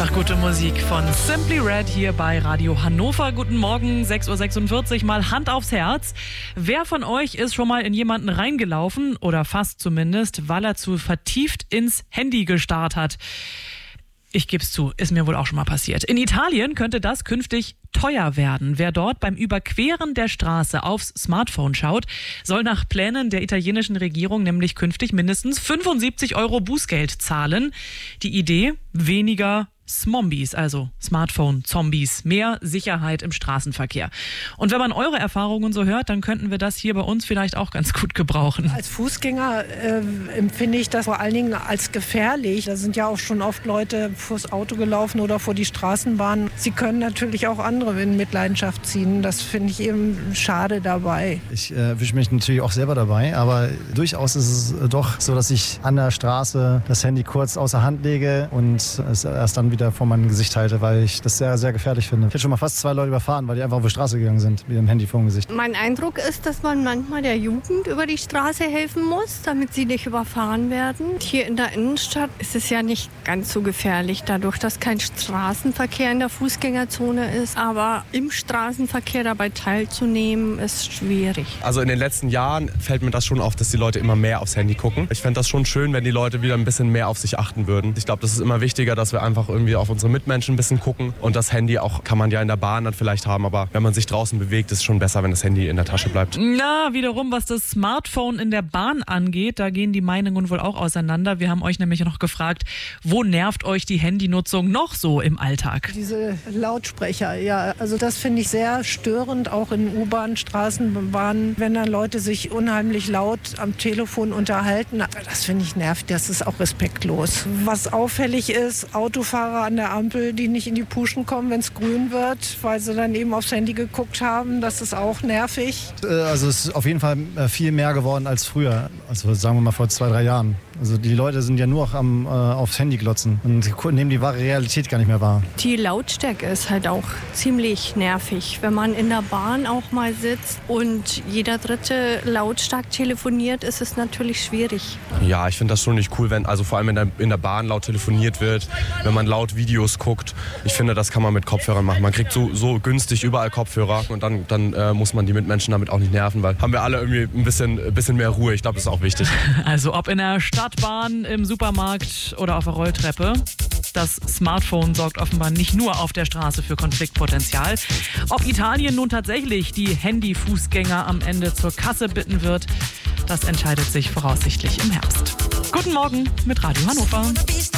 Einfach gute Musik von Simply Red hier bei Radio Hannover. Guten Morgen, 6:46 Uhr, mal Hand aufs Herz. Wer von euch ist schon mal in jemanden reingelaufen, oder fast zumindest, weil er zu vertieft ins Handy gestarrt hat? Ich geb's zu, ist mir wohl auch schon mal passiert. In Italien könnte das künftig teuer werden. Wer dort beim Überqueren der Straße aufs Smartphone schaut, soll nach Plänen der italienischen Regierung nämlich künftig mindestens 75 € Bußgeld zahlen. Die Idee: weniger Smombies, also Smartphone-Zombies, mehr Sicherheit im Straßenverkehr. Und wenn man eure Erfahrungen so hört, dann könnten wir das hier bei uns vielleicht auch ganz gut gebrauchen. Als Fußgänger empfinde ich das vor allen Dingen als gefährlich. Da sind ja auch schon oft Leute vors Auto gelaufen oder vor die Straßenbahn. Sie können natürlich auch andere in Mitleidenschaft ziehen. Das finde ich eben schade dabei. Ich erwische mich natürlich auch selber dabei, aber durchaus ist es doch so, dass ich an der Straße das Handy kurz außer Hand lege und es erst dann wieder vor mein Gesicht halte, weil ich das sehr, sehr gefährlich finde. Ich hätte schon mal fast 2 Leute überfahren, weil die einfach auf die Straße gegangen sind mit dem Handy vor dem Gesicht. Mein Eindruck ist, dass man manchmal der Jugend über die Straße helfen muss, damit sie nicht überfahren werden. Hier in der Innenstadt ist es ja nicht ganz so gefährlich, dadurch, dass kein Straßenverkehr in der Fußgängerzone ist. Aber im Straßenverkehr dabei teilzunehmen, ist schwierig. Also in den letzten Jahren fällt mir das schon auf, dass die Leute immer mehr aufs Handy gucken. Ich fände das schon schön, wenn die Leute wieder ein bisschen mehr auf sich achten würden. Ich glaube, das ist immer wichtiger, dass wir einfach irgendwie auf unsere Mitmenschen ein bisschen gucken. Und das Handy auch kann man ja in der Bahn dann vielleicht haben, aber wenn man sich draußen bewegt, ist es schon besser, wenn das Handy in der Tasche bleibt. Na, wiederum, was das Smartphone in der Bahn angeht, da gehen die Meinungen wohl auch auseinander. Wir haben euch nämlich noch gefragt, wo nervt euch die Handynutzung noch so im Alltag? Diese Lautsprecher, ja, also das finde ich sehr störend, auch in U-Bahn, Straßenbahnen, wenn dann Leute sich unheimlich laut am Telefon unterhalten. Das finde ich nervig, das ist auch respektlos. Was auffällig ist, Autofahrer an der Ampel, die nicht in die Puschen kommen, wenn es grün wird, weil sie dann eben aufs Handy geguckt haben, das ist auch nervig. Also es ist auf jeden Fall viel mehr geworden als früher, also sagen wir mal vor 2, 3 Jahren. Also die Leute sind ja nur am aufs Handy glotzen und nehmen die wahre Realität gar nicht mehr wahr. Die Lautstärke ist halt auch ziemlich nervig, wenn man in der Bahn auch mal sitzt und jeder Dritte lautstark telefoniert, ist es natürlich schwierig. Ja, ich finde das schon nicht cool, wenn, also vor allem in der Bahn laut telefoniert wird, wenn man laut Videos guckt. Ich finde, das kann man mit Kopfhörern machen. Man kriegt so günstig überall Kopfhörer und dann muss man die Mitmenschen damit auch nicht nerven, weil haben wir alle irgendwie ein bisschen mehr Ruhe. Ich glaube, das ist auch wichtig. Also ob in der Stadtbahn, im Supermarkt oder auf der Rolltreppe, das Smartphone sorgt offenbar nicht nur auf der Straße für Konfliktpotenzial. Ob Italien nun tatsächlich die Handy-Fußgänger am Ende zur Kasse bitten wird, das entscheidet sich voraussichtlich im Herbst. Guten Morgen mit Radio Hannover.